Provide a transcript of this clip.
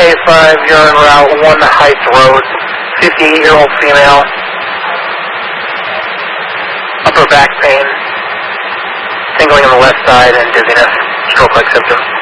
5, you're on Route 1 Heights Road, 58-year-old female, upper back pain, tingling on the left side, and dizziness, stroke-like symptoms.